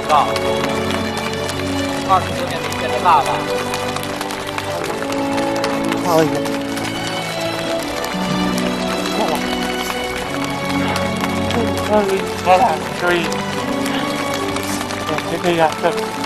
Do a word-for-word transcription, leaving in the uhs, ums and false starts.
告，二十多年没见的爸爸。 爸爸也。爸爸。我我我来可以。我这个呀，这。